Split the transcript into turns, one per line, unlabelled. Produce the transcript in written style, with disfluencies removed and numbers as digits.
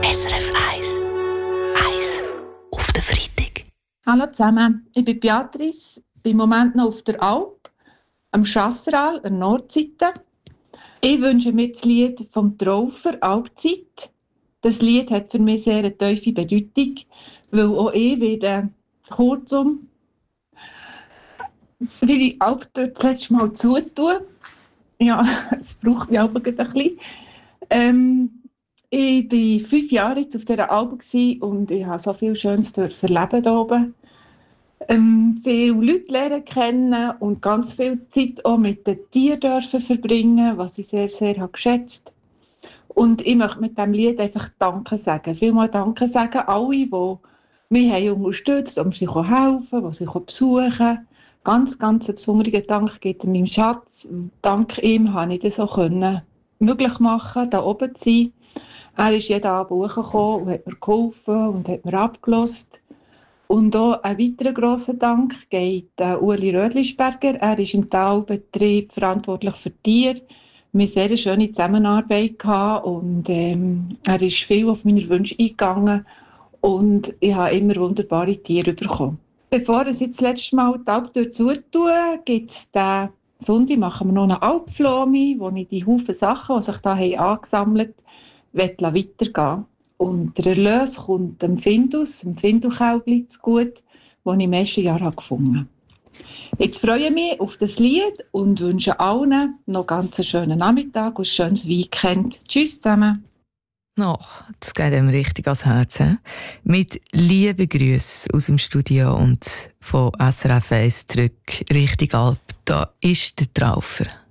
SRF 1. Eis auf den Freitag.
Hallo zusammen, ich bin Beatrice, bin im Moment noch auf der Alp, am Chasseral, an der Nordseite. Ich wünsche mir das Lied vom Traufer «Alpzeit». Das Lied hat für mich sehr eine tiefe Bedeutung, weil auch ich werde kurzum wie die Alp dort das letzte Mal zutun. Ja, es braucht mich aber ein bisschen. Ich war 5 Jahre jetzt auf dieser Alp und ich habe so viel Schönes erleben hier oben. Viele Leute lernen kennen und ganz viel Zeit auch mit den Tieren dürfen verbringen, was ich sehr, sehr habe geschätzt. Und ich möchte mit diesem Lied einfach Danke sagen. Vielmal Danke sagen alle, die mich haben unterstützt, um sich helfen, die sich besuchen. Ganz, ganz einen besonderen Dank geht an meinem Schatz. Dank ihm konnte ich das auch möglich machen, hier oben zu sein. Er ist jeden Abend hochgekommen und hat mir geholfen und hat mir abgelost. Und auch ein weiterer grosser Dank geht an Ueli Rödlisberger. Er ist im Talbetrieb verantwortlich für Tiere. Wir hatten eine sehr schöne Zusammenarbeit gehabt und er ist viel auf meine Wünsche eingegangen und ich habe immer wunderbare Tiere bekommen. Bevor ich jetzt das letzte Mal die Alp zutue, gibt es den Sonntag, machen wir noch eine Alpflome, wo ich die Haufen Sachen, die sich da angesammelt haben, weitergehen. Und der Erlös kommt dem Findus-Kälbli zugute, das ich im ersten Jahr gefunden habe. Jetzt freue ich mich auf das Lied und wünsche allen noch ganz einen schönen Nachmittag und ein schönes Weekend. Tschüss zusammen.
Das geht einem richtig ans Herz. Mit lieben Grüßen aus dem Studio und von SRF 1 zurück Richtung Alp. Da ist der Traufer.